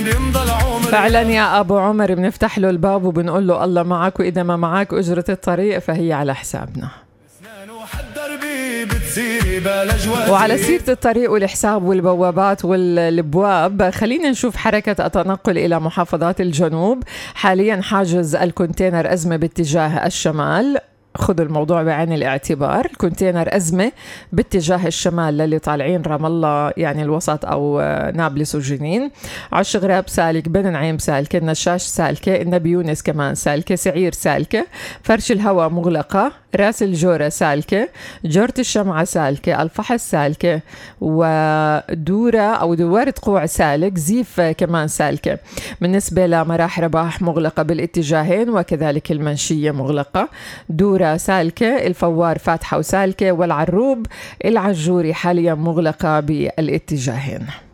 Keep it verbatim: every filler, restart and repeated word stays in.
فعلا يا أبو عمر بنفتح له الباب وبنقول له الله معك، وإذا ما معك أجرة الطريق فهي على حسابنا. وعلى سيرة الطريق والحساب والبوابات والابواب، خلينا نشوف حركة التنقل إلى محافظات الجنوب. حاليا حاجز الكونتينر أزمة باتجاه الشمال، خذوا الموضوع بعين الاعتبار. الكونتينر أزمة باتجاه الشمال للي طالعين رام الله يعني الوسط أو نابلس وجنين. عش غراب سالك، بن نعيم سالكة، النشاش سالكة، النبي يونس كمان سالكة، سعير سالكة، فرش الهواء مغلقة، راس الجورة سالكة، جورة الشمعة سالكة، الفحص سالكة، ودورة أو دوارة قوع سالك، زيف كمان سالكة. بالنسبة لمراح رباح مغلقة بالاتجاهين، وكذلك المنشية مغلقة. دورة سالكة، الفوار فاتحة وسالكة، والعروب العجوري حاليا مغلقة بالاتجاهين.